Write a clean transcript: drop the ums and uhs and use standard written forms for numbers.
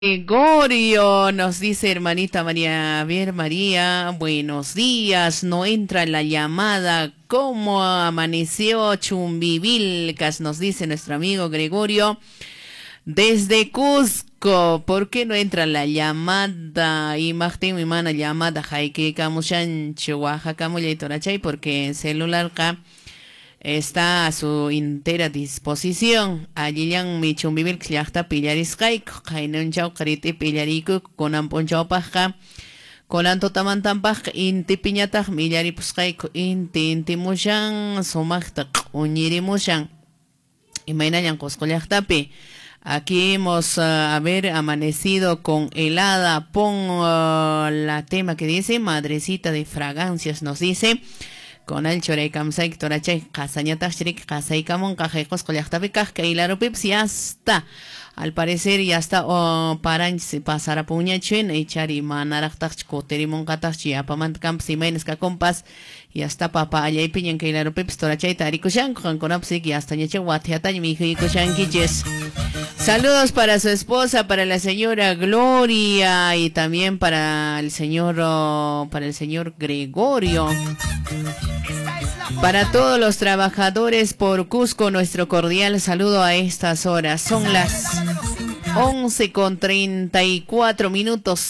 Gregorio nos dice hermanita María, a ver María, buenos días, no entra la llamada, ¿cómo amaneció Chumbivilcas? Nos dice nuestro amigo Gregorio desde Cusco, ¿por qué no entra la llamada? Y más tengo mi mano llamada, Jaike Camushan, Chihuahua, Camuya y Torachay, porque en celular acá está a su entera disposición. Allí yang mi chumbivil xiachta pillarisqay, qaynunchaw qariti pillariku kunan punchawpaqqa, kunan tutamantanpaq inti piñataq millaripusqayku inti mushan sumaqta q'uñirimushan. Imaynayan Cusco llaqtapi. Aquí hemos, haber amanecido con helada. Pon la tema que dice Madrecita de Fragancias, nos dice. Con el chorei kamsaik torachay qasañataq chirik qasaykamun qajayqos qollaqtapi kajka hilarupips ya está. Al parecer ya está paranchis pasarapuñachuen echari manaraqtaq kuterimunqataq chiapamantkampas imaynaska compas ya está papa allaypi ñanka hilarupips torachay tarikushanku qankunapis ya está ñacha wathiataña mikhuykushankichis. Saludos para su esposa, para la señora Gloria y también para el señor Gregorio. Para todos los trabajadores por Cusco, nuestro cordial saludo a estas horas. Son las 11:34 minutos.